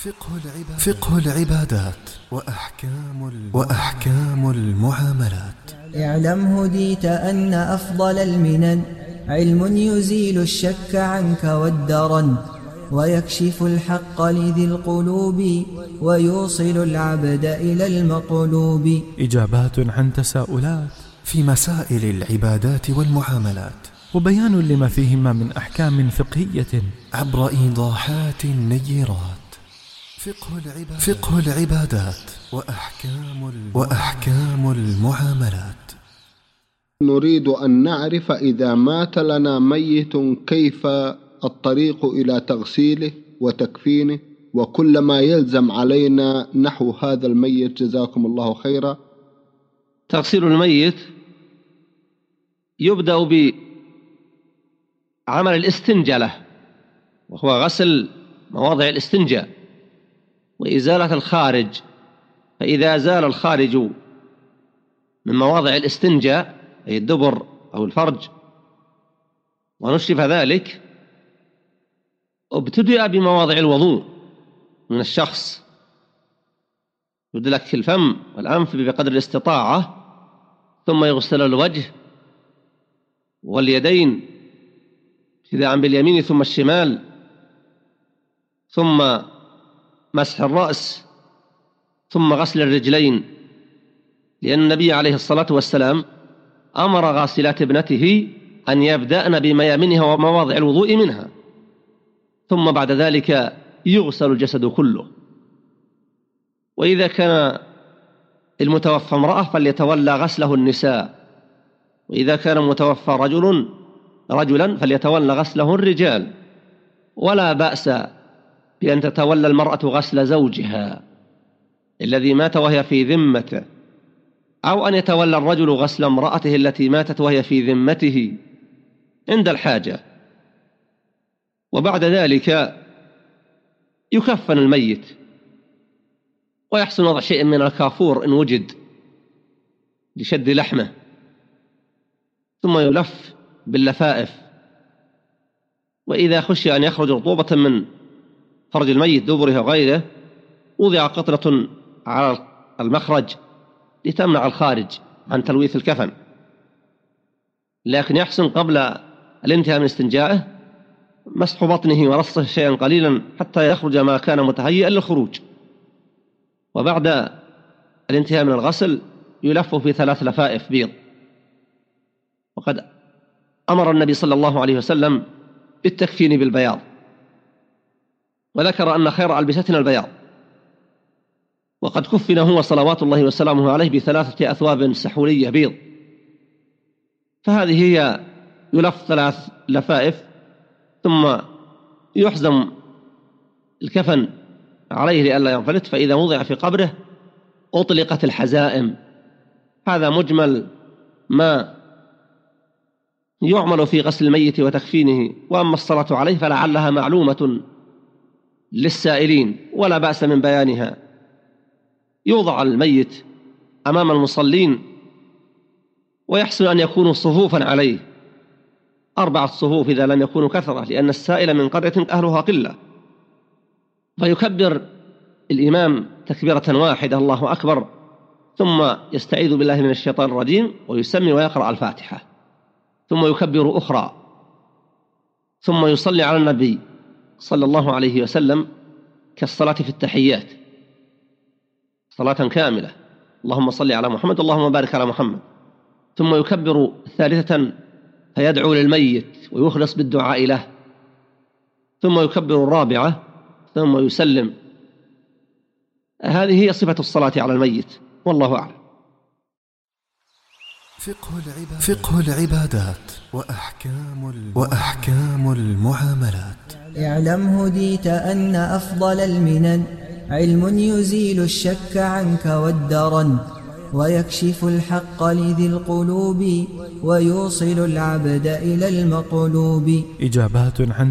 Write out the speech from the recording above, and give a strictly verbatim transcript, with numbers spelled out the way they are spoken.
فقه العبادات وأحكام, وأحكام المعاملات. اعلم هديت أن أفضل المنن علم يزيل الشك عنك والدرن ويكشف الحق لذي القلوب ويوصل العبد إلى المطلوب. إجابات عن تساؤلات في مسائل العبادات والمعاملات، وبيان لما فيهما من أحكام فقهية عبر إيضاحات نيرات. فقه العبادات وأحكام, وأحكام المعاملات. نريد أن نعرف إذا مات لنا ميت كيف الطريق إلى تغسيله وتكفينه وكل ما يلزم علينا نحو هذا الميت، جزاكم الله خيرا. تغسيل الميت يبدأ بعمل الاستنجاء له، وهو غسل مواضع الاستنجاء وإزالة الخارج. فإذا زال الخارج من مواضع الاستنجاء أي الدبر أو الفرج ونشف ذلك، ابتدأ بمواضع الوضوء من الشخص، يدلك الفم والأنف بقدر الاستطاعة، ثم يغسل الوجه واليدين ابتداء باليمين ثم الشمال، ثم مسح الرأس، ثم غسل الرجلين، لأن النبي عليه الصلاة والسلام أمر غاسلات ابنته أن يبدأن بميامنها ومواضع الوضوء منها، ثم بعد ذلك يغسل الجسد كله. وإذا كان المتوفى امرأة فليتولى غسله النساء، وإذا كان المتوفى رجل رجلا فليتولى غسله الرجال. ولا بأس بأن تتولى المرأة غسل زوجها الذي مات وهي في ذمته، أو أن يتولى الرجل غسل امرأته التي ماتت وهي في ذمته عند الحاجة. وبعد ذلك يكفن الميت، ويحسن وضع شيء من الكافور إن وجد لشد لحمه، ثم يلف باللفائف. وإذا خشي أن يخرج رطوبة من فرج الميت دبره وغيره وضع قطرة على المخرج لتمنع الخارج عن تلويث الكفن. لكن يحسن قبل الانتهاء من استنجائه مسح بطنه ورصه شيئا قليلا حتى يخرج ما كان متهيئا للخروج. وبعد الانتهاء من الغسل يلف في ثلاث لفائف بيض. وقد أمر النبي صلى الله عليه وسلم بالتكفين بالبياض، وذكر أن خير ألبستنا البياض. وقد كفن هو صلوات الله وسلامه عليه بثلاثة أثواب سحولية بيض، فهذه هي يلف ثلاث لفائف ثم يحزم الكفن عليه لئلا ينفلت، فإذا وضع في قبره أطلقت الحزائم. هذا مجمل ما يعمل في غسل الميت وتكفينه. وأما الصلاة عليه فلعلها معلومة للسائلين ولا بأس من بيانها. يوضع الميت أمام المصلين، ويحسن أن يكونوا صفوفا عليه، أربعة صفوف إذا لم يكونوا كثرة، لأن السائل من قرية أهلها قلة. فيكبر الإمام تكبيرة واحدة الله أكبر، ثم يستعيذ بالله من الشيطان الرجيم ويسمي ويقرأ الفاتحة، ثم يكبر أخرى، ثم يصلي على النبي صلى الله عليه وسلم كالصلاة في التحيات صلاة كاملة، اللهم صل على محمد اللهم بارك على محمد. ثم يكبر ثالثة فيدعو للميت ويخلص بالدعاء له، ثم يكبر الرابعة ثم يسلم. هذه هي صفة الصلاة على الميت، والله أعلم. فقه العبادات وأحكام, وأحكام المعاملات. اعلم هديت أن أفضل المنن علم يزيل الشك عنك والدرن ويكشف الحق لذي القلوب ويوصل العبد إلى المطلوب. إجابات عن